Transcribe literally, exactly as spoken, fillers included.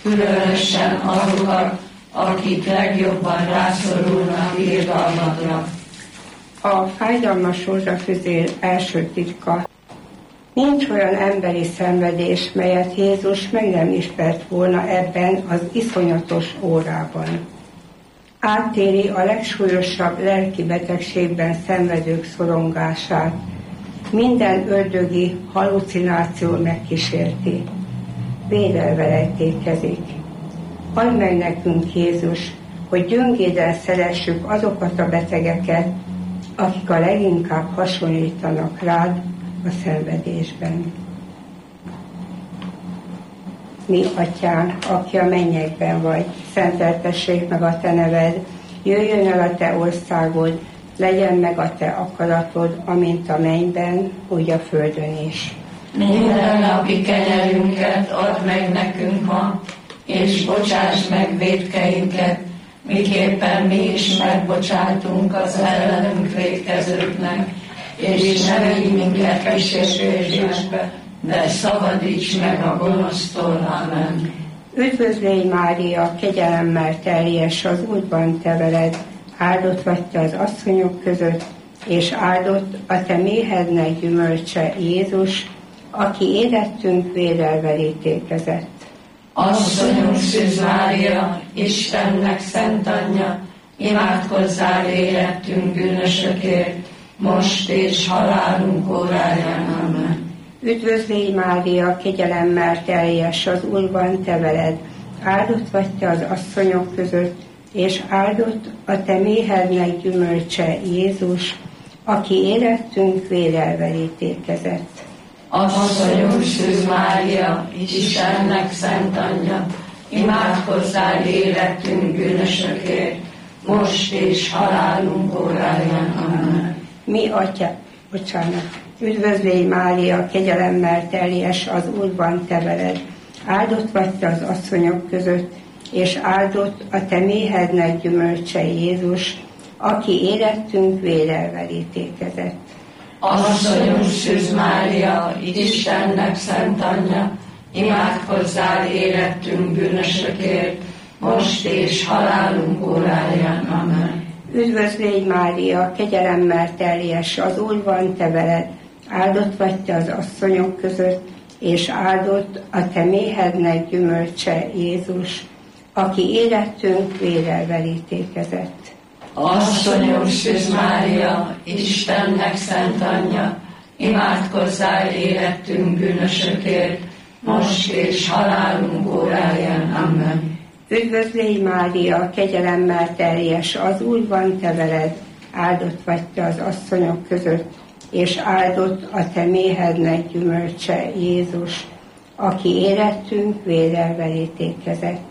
különösen azokat, akik legjobban rászorulnak irgalmadra. A fájdalmas rózsafüzér első titka. Nincs olyan emberi szenvedés, melyet Jézus meg nem ismert volna ebben az iszonyatos órában. Áttéri a legsúlyosabb lelki betegségben szenvedők szorongását. Minden ördögi hallucináció megkísérti. Vérrel rejtékezik. Add meg nekünk, Jézus, hogy gyöngéden szeressük azokat a betegeket, akik a leginkább hasonlítanak rád a szenvedésben. Mi, Atyánk, aki a mennyekben vagy, szenteltessék meg a te neved, jöjjön el a te országod, legyen meg a te akaratod, amint a mennyben, úgy a földön is. Minden napi kenyerünket add meg nekünk ma, és bocsáss meg vétkeinket, miképpen mi is megbocsátunk az ellenünk vétkezőknek, és ne vigy minket kísértésbe, de szabadíts meg a gonosztól. Amen. Üdvözlégy, Mária, kegyelemmel teljes, az Úrban te veled, áldott vagy te az asszonyok között, és áldott a te méhednek gyümölcse, Jézus, aki érettünk vérrel verítékezett. Asszonyunk Szűz Mária, Istennek szent anyja, imádkozzál érettünk bűnösökért, most és halálunk óráján. Amen. Üdvözlégy, Mária, kegyelemmel teljes, az Úrban te veled, áldott vagy te az asszonyok között, és áldott a te méhednek gyümölcse, Jézus, aki érettünk vérrel verítékezett. Asszonyunk Szűz Mária, Istennek szent anyja, imádkozzál érettünk bűnösökért, most és halálunk óráján. Amen. Mi, Atya, bocsánat, üdvözlégy, Mária, kegyelemmel teljes, az Úrban te veled, áldott vagy te az asszonyok között, és áldott a te méhednek gyümölcse, Jézus, aki érettünk vérrel verítékezett. Asszonyunk Szűz Mária, Istennek szent anyja, imádkozzál érettünk bűnösökért, most és halálunk óráján. Amen. Üdvözlégy, Mária, kegyelemmel teljes, az Úrban te veled, áldott vagy te az asszonyok között, és áldott a te méhednek gyümölcse, Jézus, aki érettünk vérrel verítékezett. Asszonyunk Szűz Mária, Istennek szent anyja, imádkozzál érettünk bűnösökért, most és halálunk óráján. Amen. Üdvözlégy, Mária, kegyelemmel teljes, az Úrban te veled, áldott vagy te az asszonyok között, és áldott a te méhednek gyümölcse, Jézus, aki érettünk vérrel verítékezett.